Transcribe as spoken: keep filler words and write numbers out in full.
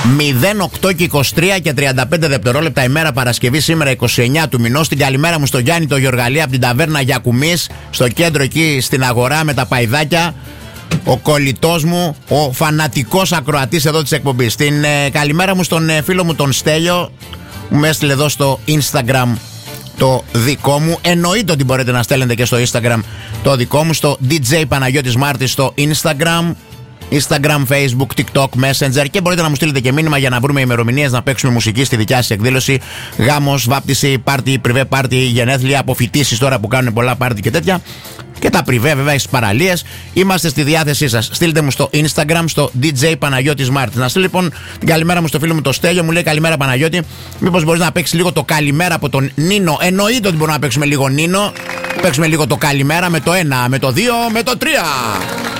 μηδέν οκτώ και είκοσι τρία και τριάντα πέντε δευτερόλεπτα ημέρα Παρασκευή, σήμερα είκοσι εννέα του μηνός. Την καλημέρα μου στον Γιάννη το Γιοργαλή από την ταβέρνα Γιακουμής, στο κέντρο εκεί στην αγορά με τα παϊδάκια. Ο κολλητός μου, ο φανατικός ακροατής εδώ της εκπομπής. Την ε, καλημέρα μου στον ε, φίλο μου τον Στέλιο, που με έστειλε εδώ στο Instagram το δικό μου. Εννοείται ότι μπορείτε να στέλνετε και στο Instagram το δικό μου, στο ντι τζέι Παναγιώτης Μάρτης στο Instagram. Instagram, Facebook, TikTok, Messenger, και μπορείτε να μου στείλετε και μήνυμα για να βρούμε ημερομηνίες να παίξουμε μουσική στη δικιά σας εκδήλωση. Γάμος, βάπτιση, πάρτι, πριβέ πάρτι, γενέθλια, αποφοιτήσεις τώρα που κάνουν πολλά πάρτι και τέτοια. Και τα πριβέ βέβαια στις παραλίες. Είμαστε στη διάθεσή σας. Στείλτε μου στο Instagram, στο ντι τζέι Παναγιώτης Μάρτης. Να στείλω λοιπόν την καλημέρα μου στο φίλο μου το Στέλιο. Μου λέει καλημέρα Παναγιώτη. Μήπως μπορείς να παίξεις λίγο το καλημέρα από τον Νίνο? Εννοείται ότι μπορούμε να παίξουμε λίγο Νίνο. Παίξουμε λίγο το καλημέρα με το ένα, με το δύο, με το τρία.